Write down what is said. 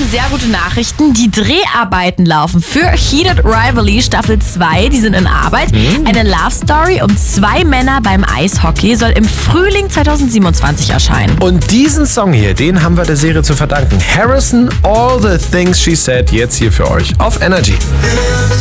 sehr gute Nachrichten. Die Dreharbeiten laufen für Heated Rivalry Staffel 2. Die sind in Arbeit. Eine Love Story um 2 Männer beim Eishockey soll im Frühling 2027 erscheinen. Und diesen Song hier, den haben wir der Serie zu verdanken. Harrison, All the Things She Said, jetzt hier für euch auf Energy.